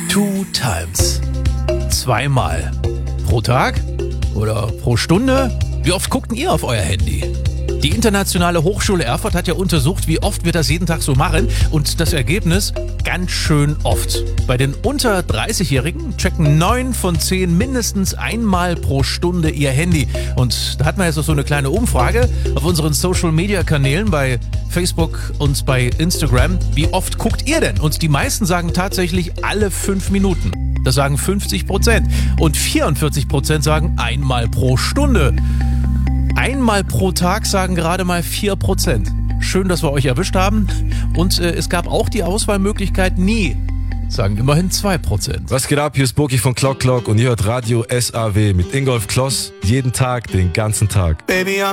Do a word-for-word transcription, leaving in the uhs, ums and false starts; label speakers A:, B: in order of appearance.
A: Two times. Zweimal. Pro Tag? Oder pro Stunde? Wie oft guckt ihr auf euer Handy? Die Internationale Hochschule Erfurt hat ja untersucht, wie oft wir das jeden Tag so machen. Und das Ergebnis? Ganz schön oft. Bei den unter dreißig-Jährigen checken neun von zehn mindestens einmal pro Stunde ihr Handy. Und da hat man jetzt noch so eine kleine Umfrage auf unseren Social-Media-Kanälen bei Facebook und bei Instagram. Wie oft guckt ihr denn? Und die meisten sagen tatsächlich alle fünf Minuten. Das sagen fünfzig Prozent. Und vierundvierzig Prozent sagen einmal pro Stunde. Einmal pro Tag sagen gerade mal vier Prozent. Schön, dass wir euch erwischt haben. Und äh, es gab auch die Auswahlmöglichkeit nie. Sagen immerhin zwei Prozent.
B: Was geht ab? Hier ist Boki von Clock Clock und ihr hört Radio S A W mit Ingolf Kloss jeden Tag, den ganzen Tag.
C: Baby,